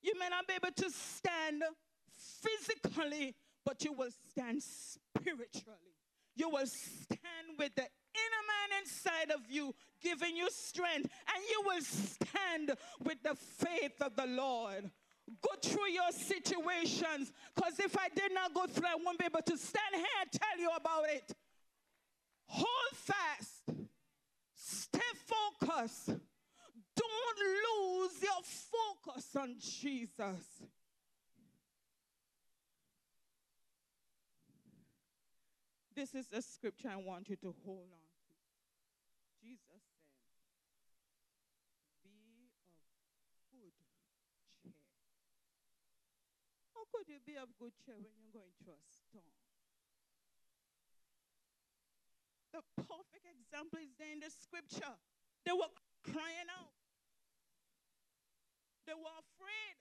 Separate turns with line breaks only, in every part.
You may not be able to stand physically, but you will stand spiritually. You will stand with the inner man inside of you, giving you strength, and you will stand with the faith of the Lord. Go through your situations, because if I did not go through, I won't be able to stand here and tell you about it. Hold fast. Stay focused. Don't lose your focus on Jesus. This is a scripture I want you to hold on to. Jesus said, be of good cheer. How could you be of good cheer when you're going through a storm? The perfect example is there in the scripture. They were crying out. They were afraid.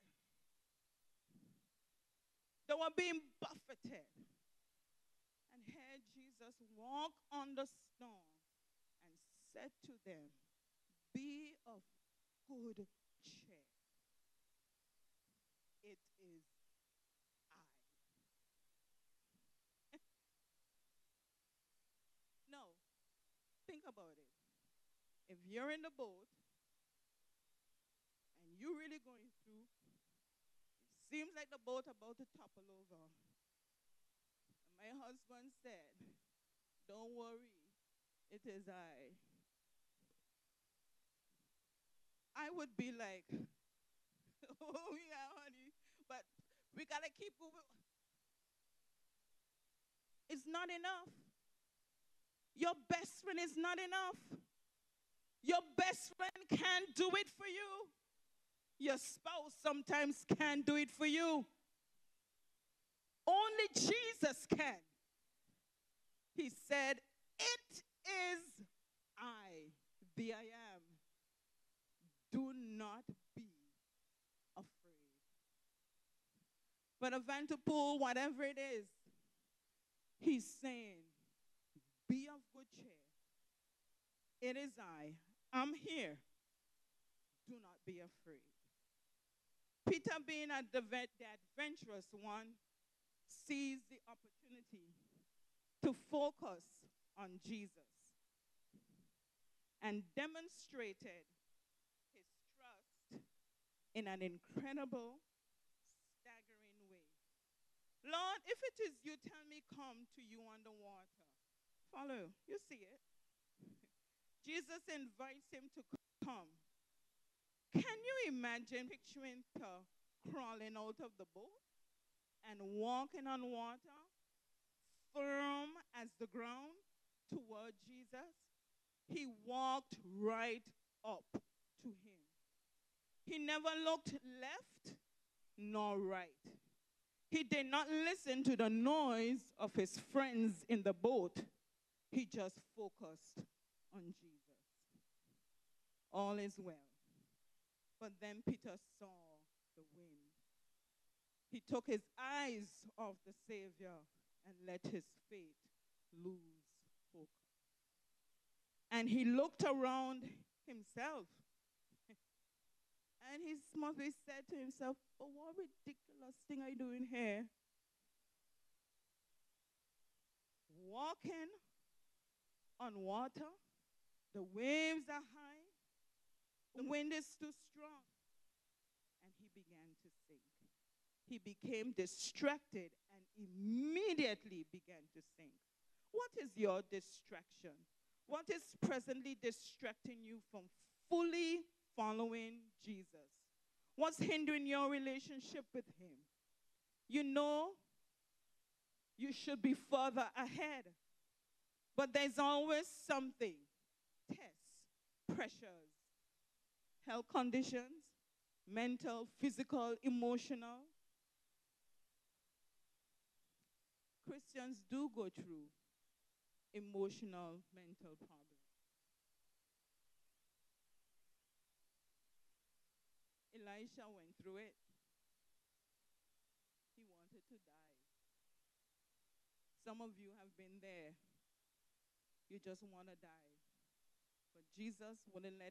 They were being buffeted. And here Jesus walked on the storm and said to them, be of good cheer. It is I. No, think about it. If you're in the boat and you're really going through, it seems like the boat about to topple over. And my husband said, don't worry, it is I. I would be like, oh yeah, honey, but we gotta keep moving. It's not enough. Your best friend is not enough. Your best friend can't do it for you. Your spouse sometimes can't do it for you. Only Jesus can. He said, it is I, the I am. Do not be afraid. But Vanderpool, whatever it is, he's saying, be of good cheer. It is I. I'm here. Do not be afraid. Peter, being the adventurous one, seized the opportunity to focus on Jesus and demonstrated his trust in an incredible, staggering way. Lord, if it is you, tell me come to you on the water. Follow, you see it. Jesus invites him to come. Can you imagine picturing Peter crawling out of the boat and walking on water, firm as the ground, toward Jesus? He walked right up to him. He never looked left nor right. He did not listen to the noise of his friends in the boat. He just focused on Jesus. All is well. But then Peter saw the wind. He took his eyes off the Savior and let his faith lose focus. And he looked around himself. And he must be said to himself, oh, what ridiculous thing are you doing here? Walking on water, the waves are high, the wind is too strong. And he began to sink. He became distracted and immediately began to sink. What is your distraction? What is presently distracting you from fully following Jesus? What's hindering your relationship with him? You know you should be further ahead, but there's always something. Tests, pressures, health conditions, mental, physical, emotional. Christians do go through emotional, mental problems. Elisha went through it. He wanted to die. Some of you have been there. You just want to die. But Jesus wouldn't let